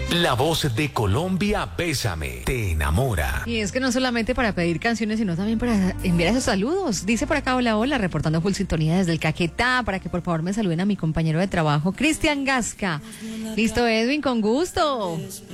La voz de Colombia, Bésame, te enamora. Y es que no solamente para pedir canciones, sino también para enviar esos saludos. Dice por acá, hola, hola, reportando full sintonía desde el Caquetá, para que por favor me saluden a mi compañero de trabajo, Cristian Gasca. Listo, Edwin, con gusto.